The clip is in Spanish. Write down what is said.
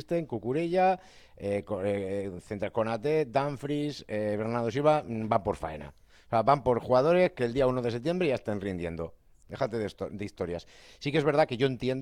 Christen, Cucurella, Konaté, Dumfries, Bernardo Silva, van por faena. O sea, van por jugadores que el día 1 de septiembre ya estén rindiendo. Déjate de historias. Sí que es verdad que yo entiendo